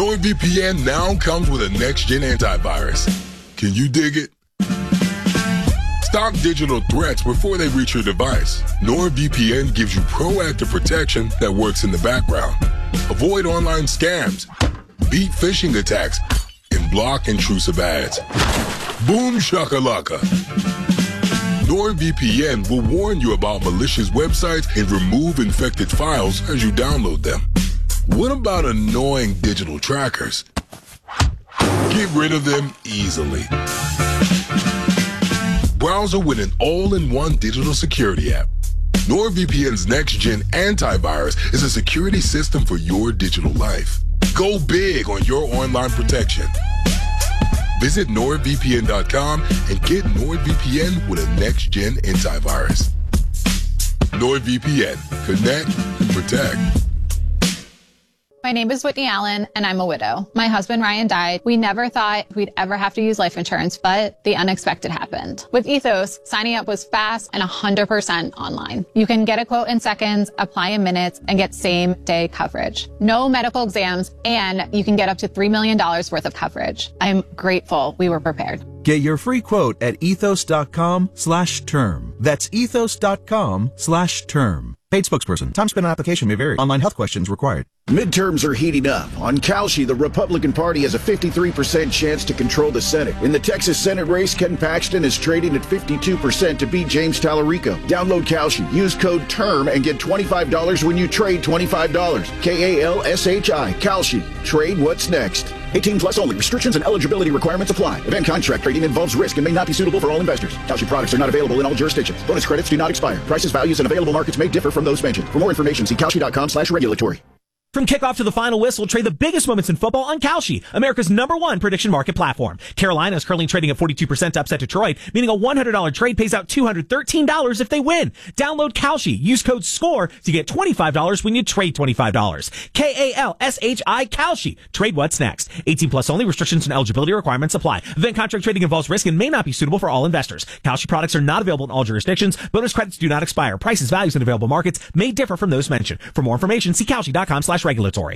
NordVPN now comes with a next-gen antivirus. Can you dig it? Stop digital threats before they reach your device. NordVPN gives you proactive protection that works in the background. Avoid online scams, beat phishing attacks, and block intrusive ads. Boom shakalaka. NordVPN will warn you about malicious websites and remove infected files as you download them. What about annoying digital trackers? Get rid of them easily. Browser with an all-in-one digital security app. NordVPN's next-gen antivirus is a security system for your digital life. Go big on your online protection. Visit NordVPN.com and get NordVPN with a next-gen antivirus. NordVPN. Connect and protect. My name is Whitney Allen, and I'm a widow. My husband, Ryan, died. We never thought we'd ever have to use life insurance, but the unexpected happened. With Ethos, signing up was fast and 100% online. You can get a quote in seconds, apply in minutes, and get same-day coverage. No medical exams, and you can get up to $3 million worth of coverage. I'm grateful we were prepared. Get your free quote at ethos.com/term. That's ethos.com/term. Paid spokesperson. Time spent on application may vary. Online health questions required. Midterms are heating up. On Kalshi, the Republican Party has a 53% chance to control the Senate. In the Texas Senate race, Ken Paxton is trading at 52% to beat James Tallarico. Download Kalshi. Use code TERM and get $25 when you trade $25. Kalshi. Kalshi. Trade what's next. 18 plus only. Restrictions and eligibility requirements apply. Event contract trading involves risk and may not be suitable for all investors. Kalshi products are not available in all jurisdictions. Bonus credits do not expire. Prices, values, and available markets may differ from those mentioned. For more information, see Kalshi.com/regulatory. From kickoff to the final whistle, trade the biggest moments in football on Kalshi, America's #1 prediction market platform. Carolina is currently trading at 42% to upset Detroit, meaning a $100 trade pays out $213 if they win. Download Kalshi. Use code SCORE to get $25 when you trade $25. Kalshi. Kalshi. Trade what's next. 18 plus only. Restrictions and eligibility requirements apply. Event contract trading involves risk and may not be suitable for all investors. Kalshi products are not available in all jurisdictions. Bonus credits do not expire. Prices, values, and available markets may differ from those mentioned. For more information, see Kalshi.com/regulatory.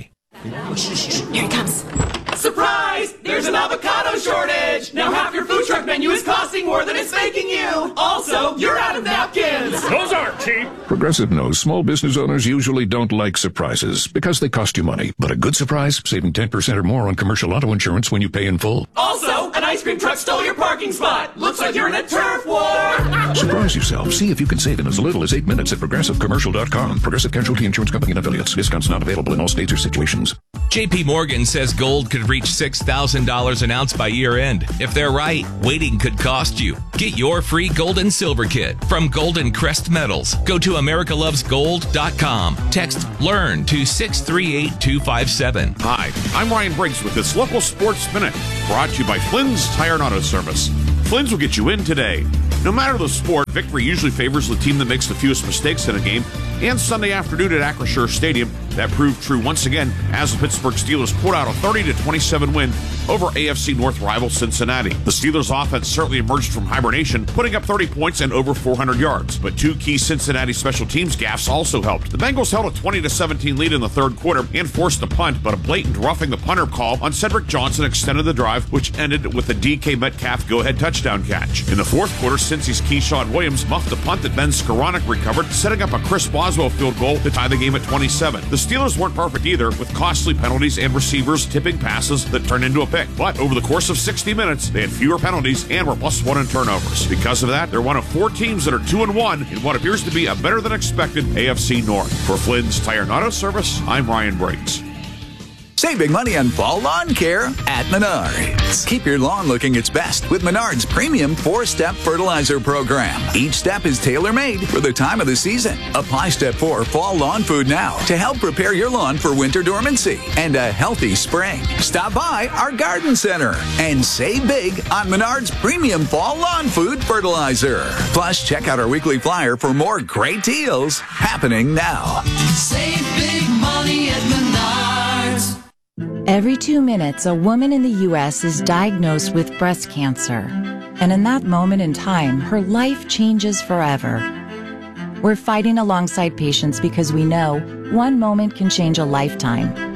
Here he comes. Surprise! There's an avocado shortage! Now half your food truck menu is costing more than it's making you! Also, you're out of napkins! Those aren't cheap! Progressive knows small business owners usually don't like surprises because they cost you money. But a good surprise, saving 10% or more on commercial auto insurance when you pay in full. Also, an ice cream truck stole your parking spot! Looks like you're in a turf war! Surprise yourself. See if you can save in as little as 8 minutes at ProgressiveCommercial.com. Progressive Casualty Insurance Company and affiliates. Discounts not available in all states or situations. JP Morgan says gold could reach $6,000 an ounce by year end. If they're right, waiting could cost you. Get your free gold and silver kit from Golden Crest Metals. Go to americalovesgold.com. Text LEARN to 638257. Hi, I'm Ryan Briggs with this local sports minute, brought to you by Flynn's Tire and Auto Service. Flynn's will get you in today. No matter the sport, victory usually favors the team that makes the fewest mistakes in a game. And Sunday afternoon at Acrisure Stadium, that proved true once again as the Pittsburgh Steelers pulled out a 30-27 win over AFC North rival Cincinnati. The Steelers' offense certainly emerged from hibernation, putting up 30 points and over 400 yards. But two key Cincinnati special teams gaffes also helped. The Bengals held a 20-17 lead in the third quarter and forced a punt, but a blatant roughing the punter call on Cedric Johnson extended the drive, which ended with a DK Metcalf go-ahead touchdown catch. In the fourth quarter, Cincy's Keyshawn Williams muffed a punt that Ben Skoranek recovered, setting up a Chris Boswell field goal to tie the game at 27. The Steelers weren't perfect either, with costly penalties and receivers tipping passes that turned into a pick. But over the course of 60 minutes, they had fewer penalties and were +1 in turnovers. Because of that, they're one of 4 teams that are 2-1 in what appears to be a better than expected AFC North. For Flynn's Tire and Auto Service, I'm Ryan Briggs. Save big money on fall lawn care at Menards. Keep your lawn looking its best with Menards' premium 4-step fertilizer program. Each step is tailor-made for the time of the season. Apply Step 4 Fall Lawn Food now to help prepare your lawn for winter dormancy and a healthy spring. Stop by our garden center and save big on Menards' premium Fall Lawn Food fertilizer. Plus, check out our weekly flyer for more great deals happening now. Save big money at Menards. Every 2 minutes, a woman in the U.S. is diagnosed with breast cancer. And in that moment in time, her life changes forever. We're fighting alongside patients because we know one moment can change a lifetime.